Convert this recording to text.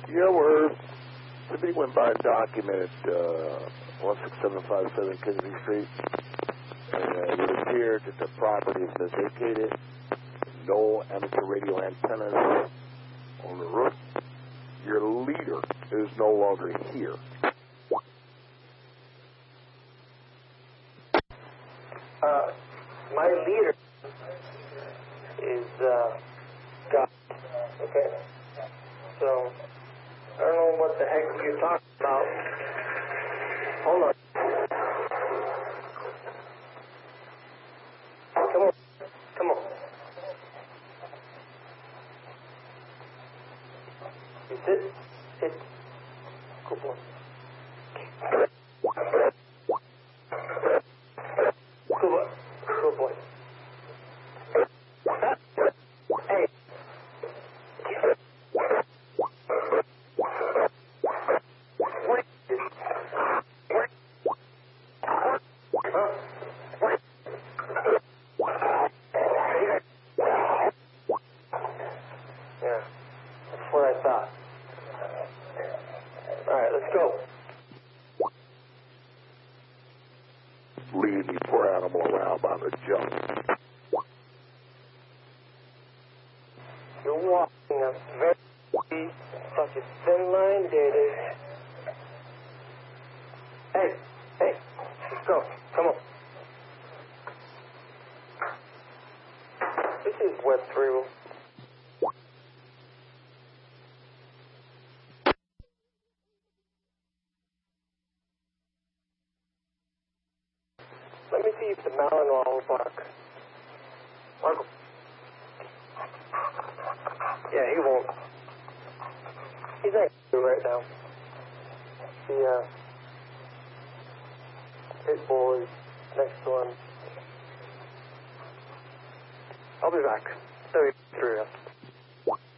Yeah, where somebody went by and documented 16757 Kennedy Street, and it appeared that the property has been vacated. No amateur radio antennas on the roof. Your leader is no longer here. My leader is God. Okay. So I don't know what the heck you're talking about. Hold on. Come on. Come on. You sit. Sit. Good boy. Good boy. Good boy. Hey. Yeah, that's what I thought. All right, let's go. Leading the poor animal around by the jump. You're walking a very fucking thin line, Daddy. Hey, hey, let's go. Come on. This is Web 3. Let me see if the Malinois will bark. Marco. Yeah, he won't. He's not right now. The pit bull is next to him. I'll be back. 33.